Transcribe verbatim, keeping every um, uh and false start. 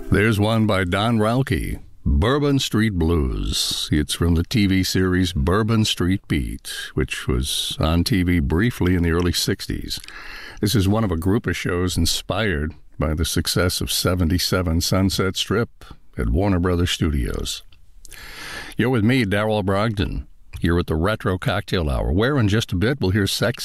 There's one by Don Rauke, Bourbon Street Blues. It's from the T V series Bourbon Street Beat, which was on T V briefly in the early sixties. This is one of a group of shows inspired by the success of seventy-seven Sunset Strip at Warner Brothers Studios. You're with me, Darrell Brogdon. You're at the Retro Cocktail Hour, where in just a bit we'll hear Sex